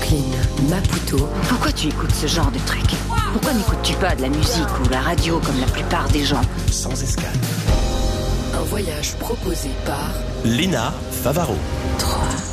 Brooklyn, Maputo. Pourquoi tu écoutes ce genre de truc? Pourquoi n'écoutes-tu pas de la musique ou la radio comme la plupart des gens? Sans escale. Un voyage proposé par Léna Favaro. 3.